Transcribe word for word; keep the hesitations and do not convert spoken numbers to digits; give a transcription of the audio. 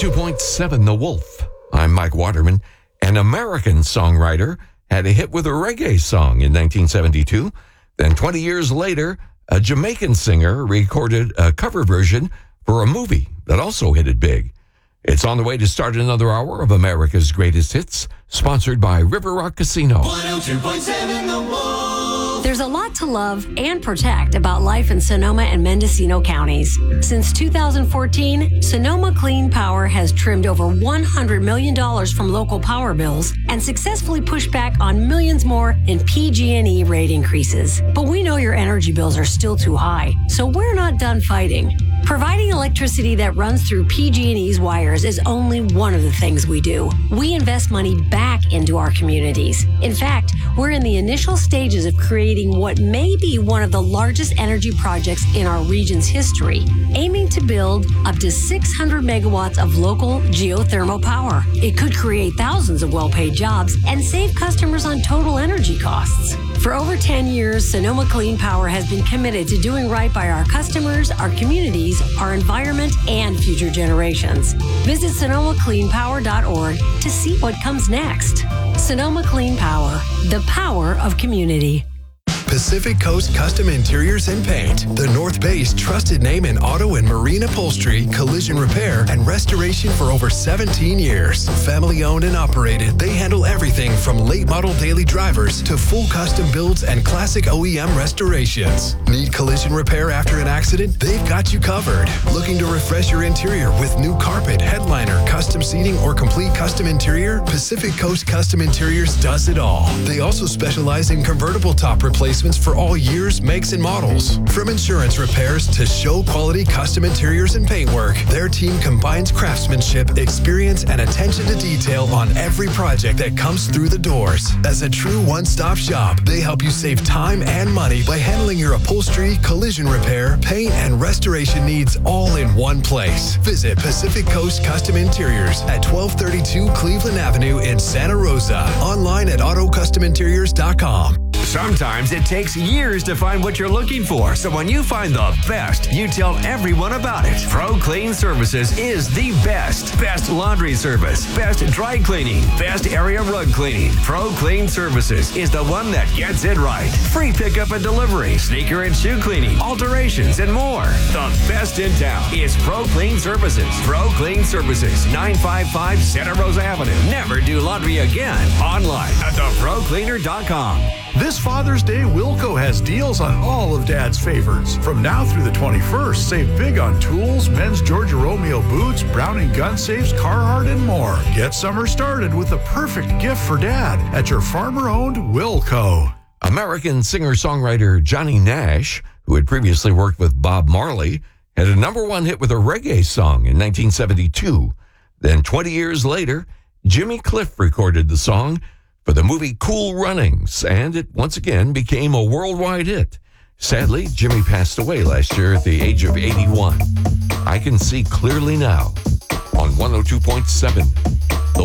two point seven The Wolf. I'm Mike Waterman. An American songwriter had a hit with a reggae song in nineteen seventy-two. Then twenty years later, a Jamaican singer recorded a cover version for a movie that also hit it big. It's on the way to start another hour of America's Greatest Hits, sponsored by River Rock Casino. one oh two point seven The Wolf. There's a lot to love and protect about life in Sonoma and Mendocino counties. Since two thousand fourteen, Sonoma Clean Power has trimmed over one hundred million dollars from local power bills and successfully pushed back on millions more in P G and E rate increases. But we know your energy bills are still too high, so we're not done fighting. Providing electricity that runs through P G and E's wires is only one of the things we do. We invest money back into our communities. In fact, we're in the initial stages of creating what may be one of the largest energy projects in our region's history, aiming to build up to six hundred megawatts of local geothermal power. It could create thousands of well-paid jobs and save customers on total energy costs. For over ten years, Sonoma Clean Power has been committed to doing right by our customers, our communities, our environment, and future generations. Visit sonoma clean power dot org to see what comes next. Sonoma Clean Power, the power of community. Pacific Coast Custom Interiors and Paint, the North Bay's trusted name in auto and marine upholstery, collision repair, and restoration for over seventeen years. Family owned and operated, they handle everything from late model daily drivers to full custom builds and classic O E M restorations. Need collision repair after an accident? They've got you covered. Looking to refresh your interior with new carpet, headliner, custom seating, or complete custom interior? Pacific Coast Custom Interiors does it all. They also specialize in convertible top replacements for all years, makes, and models. From insurance repairs to show quality custom interiors and paintwork, their team combines craftsmanship, experience, and attention to detail on every project that comes through the doors. As a true one-stop shop, they help you save time and money by handling your upholstery, collision repair, paint, and restoration needs all in one place. Visit Pacific Coast Custom Interiors at twelve thirty-two Cleveland Avenue in Santa Rosa. Online at auto custom interiors dot com. Sometimes it takes years to find what you're looking for, so when you find the best, you tell everyone about it. Pro Clean Services is the best. Best laundry service, best dry cleaning, best area rug cleaning. Pro Clean Services is the one that gets it right. Free pickup and delivery, sneaker and shoe cleaning, alterations, and more. The best in town is Pro Clean Services. Pro Clean Services, nine fifty-five Santa Rosa Avenue. Never do laundry again. Online at the pro cleaner dot com. This Father's Day, Wilco has deals on all of Dad's favorites. From now through the twenty-first, save big on tools, men's Georgia Romeo boots, Browning gun safes, Carhartt, and more. Get summer started with the perfect gift for Dad at your farmer-owned Wilco. American singer-songwriter Johnny Nash, who had previously worked with Bob Marley, had a number one hit with a reggae song in nineteen seventy-two. Then twenty years later, Jimmy Cliff recorded the song for the movie Cool Runnings, and it once again became a worldwide hit. Sadly, Jimmy passed away last year at the age of eighty-one. I Can See Clearly Now on one oh two point seven